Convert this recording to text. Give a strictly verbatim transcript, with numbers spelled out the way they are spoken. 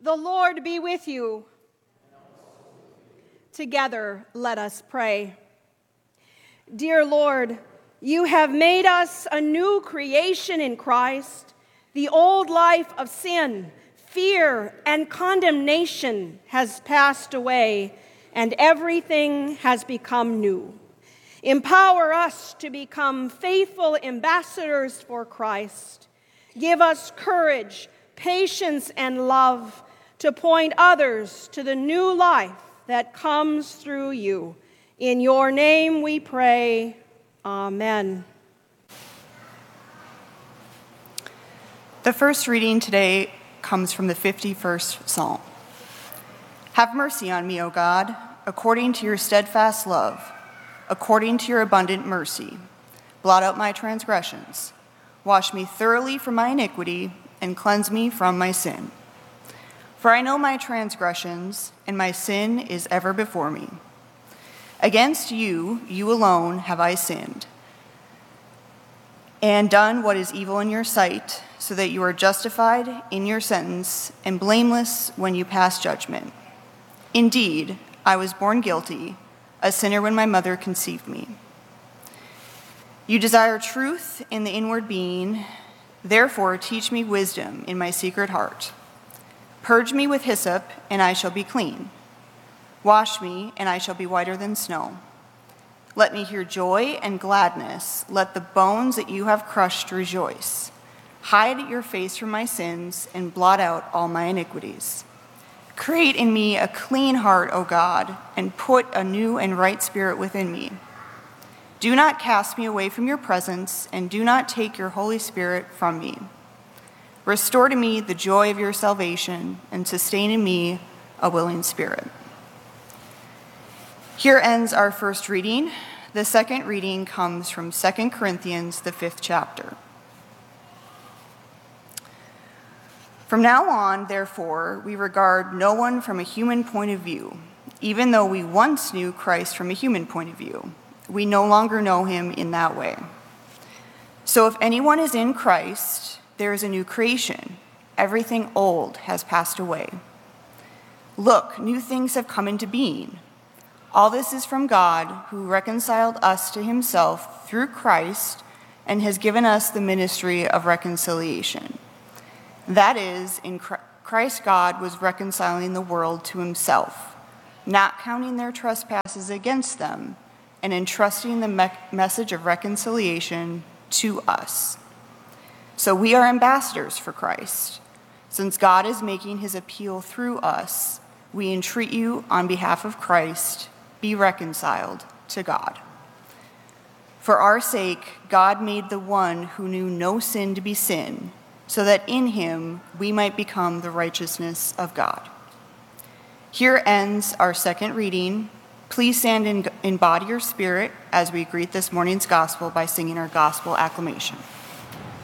The Lord be with you. Together, let us pray. Dear Lord, you have made us a new creation in Christ. The old life of sin, fear, and condemnation has passed away, and everything has become new. Empower us to become faithful ambassadors for Christ. Give us courage, patience, and love to point others to the new life that comes through you. In your name we pray. Amen. The first reading today comes from the fifty-first Psalm. Have mercy on me, O God, according to your steadfast love, according to your abundant mercy. Blot out my transgressions. Wash me thoroughly from my iniquity and cleanse me from my sin. For I know my transgressions, and my sin is ever before me. Against you, you alone, have I sinned, and done what is evil in your sight, so that you are justified in your sentence and blameless when you pass judgment. Indeed, I was born guilty, a sinner when my mother conceived me. You desire truth in the inward being, therefore teach me wisdom in my secret heart. Purge me with hyssop, and I shall be clean. Wash me, and I shall be whiter than snow. Let me hear joy and gladness. Let the bones that you have crushed rejoice. Hide your face from my sins, and blot out all my iniquities. Create in me a clean heart, O God, and put a new and right spirit within me. Do not cast me away from your presence, and do not take your Holy Spirit from me. Restore to me the joy of your salvation, and sustain in me a willing spirit. Here ends our first reading. The second reading comes from Second Corinthians, the fifth chapter. From now on, therefore, we regard no one from a human point of view. Even though we once knew Christ from a human point of view, we no longer know him in that way. So if anyone is in Christ, there is a new creation. Everything old has passed away. Look, new things have come into being. All this is from God, who reconciled us to himself through Christ and has given us the ministry of reconciliation. That is, in Christ God was reconciling the world to himself, not counting their trespasses against them, and entrusting the me- message of reconciliation to us. So we are ambassadors for Christ. Since God is making his appeal through us, we entreat you on behalf of Christ, be reconciled to God. For our sake, God made the one who knew no sin to be sin, so that in him we might become the righteousness of God. Here ends our second reading. Please stand in, in body or spirit as we greet this morning's gospel by singing our gospel acclamation.